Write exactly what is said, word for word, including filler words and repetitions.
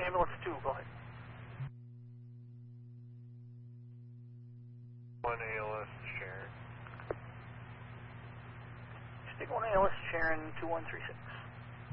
ambulance two, go ahead. one A L S Sharon. Stick one A L S Sharon two one three six.